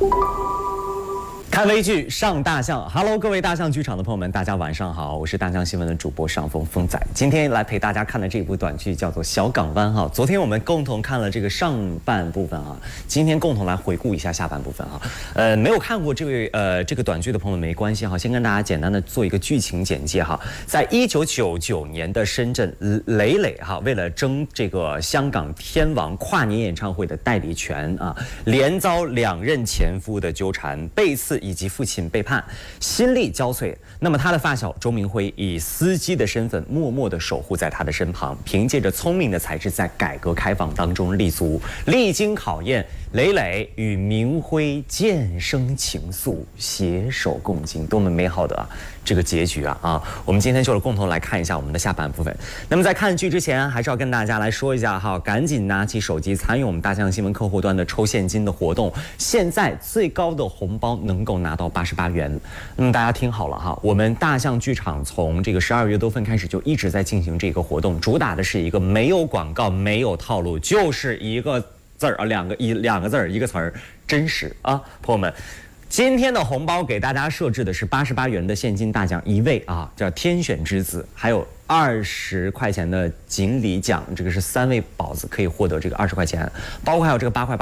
看微剧上大象 ，Hello， 各位大象剧场的朋友们，大家晚上好，我是大象新闻的主播上风仔。今天来陪大家看的这部短剧叫做《小港湾》哈。昨天我们共同看了这个上半部分啊，今天共同来回顾一下下半部分啊。没有看过这个短剧的朋友们没关系哈，先跟大家简单的做一个剧情简介哈。在1999年的深圳，磊磊哈为了争这个香港天王跨年演唱会的代理权啊，连遭2任前夫的纠缠，被刺。以及父亲背叛，心力交瘁。那么他的发小周明辉以司机的身份默默地守护在他的身旁，凭借着聪明的才智，在改革开放当中立足。历经考验，磊磊与明辉渐生情愫，携手共进，多么美好的这个结局啊！我们今天就共同来看一下我们的下半部分。那么在看剧之前，还是要跟大家来说一下哈，赶紧拿起手机参与我们大象新闻客户端的抽现金的活动。现在最高的红包能够拿到88元。那么大家听好了哈，我们大象剧场从这个12月多份开始就一直在进行这个活动，主打的是一个没有广告、没有套路，就是一个字儿啊，两个字儿，一个词儿，真实啊，朋友们。今天的红包给大家设置的是88元的现金大奖一位啊，叫天选之子，还有20块钱的锦鲤奖，这个是3位宝子可以获得这个20块钱，包括还有这个8块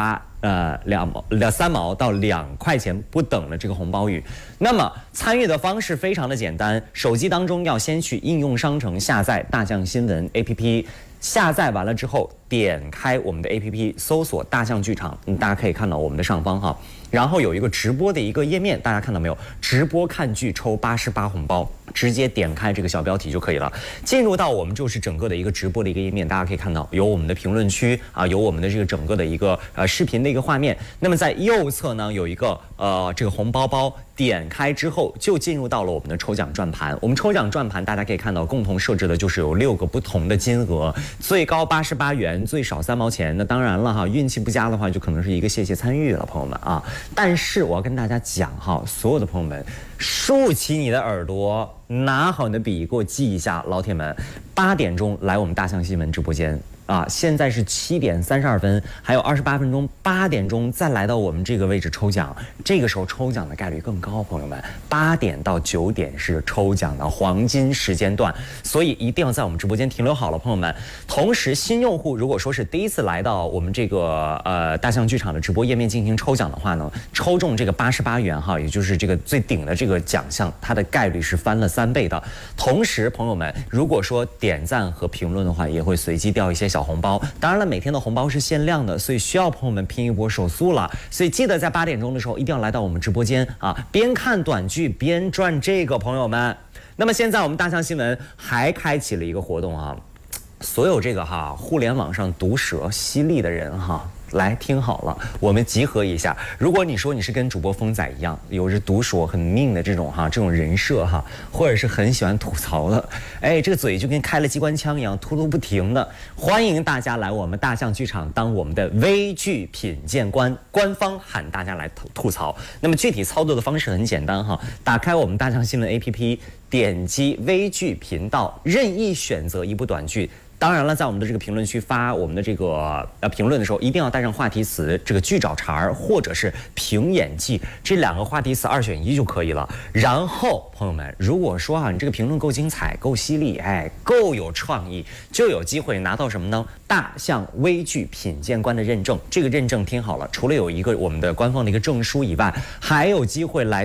8、3毛到2块钱不等的这个红包雨。那么参与的方式非常的简单，手机当中要先去应用商城下载大象新闻 APP。下载完了之后，点开我们的 APP， 搜索大象剧场，大家可以看到我们的上方哈，然后有一个直播的一个页面，大家看到没有？直播看剧抽88红包，直接点开这个小标题就可以了。进入到我们就是整个的一个直播的一个页面，大家可以看到有我们的评论区啊，有我们的这个整个的一个视频的一个画面。那么在右侧呢有一个这个红包包，点开之后就进入到了我们的抽奖转盘。我们抽奖转盘大家可以看到，共同设置的就是有6个不同的金额。最高88元，最少3毛钱。那当然了哈，运气不佳的话，就可能是一个谢谢参与了，朋友们啊。但是我要跟大家讲哈，所有的朋友们，竖起你的耳朵，拿好你的笔，给我记一下，老铁们，8点钟来我们大象新闻直播间。现在是7点32分，还有28分钟，8点钟再来到我们这个位置抽奖，这个时候抽奖的概率更高，朋友们，8点到9点是抽奖的黄金时间段，所以一定要在我们直播间停留好了，朋友们。同时，新用户如果说是第一次来到我们这个大象剧场的直播页面进行抽奖的话呢，抽中这个88元哈，也就是这个最顶的这个奖项，它的概率是翻了3倍的。同时，朋友们，如果说点赞和评论的话，也会随机掉一些小红包，当然了，每天的红包是限量的，所以需要朋友们拼一波手速了。所以记得在8点钟的时候一定要来到我们直播间啊，边看短剧边赚这个，朋友们。那么现在我们大象新闻还开启了一个活动啊，所有这个互联网上毒舌犀利的人来听好了，我们集合一下。如果你说你是跟主播风仔一样，有着毒舌很命的这种人设或者是很喜欢吐槽的，这个嘴就跟开了机关枪一样突突不停的，欢迎大家来我们大象剧场当我们的微剧品鉴官，官方喊大家来吐槽。那么具体操作的方式很简单打开我们大象新闻 APP， 点击微剧频道，任意选择一部短剧。当然了，在我们的这个评论区发我们的这个评论的时候，一定要带上话题词这个剧找茬或者是凭演技这2个话题词2选1就可以了。然后朋友们，如果说你这个评论够精彩、够犀利，够有创意，就有机会拿到什么呢？大象微剧品鉴官的认证。这个认证听好了，除了有一个我们的官方的一个证书以外，还有机会来